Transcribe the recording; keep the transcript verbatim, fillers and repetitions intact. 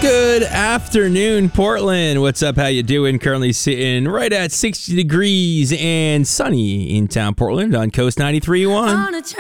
Good afternoon, Portland. What's up? How you doing? Currently sitting right at sixty degrees and sunny in town, Portland on Coast ninety-three point one.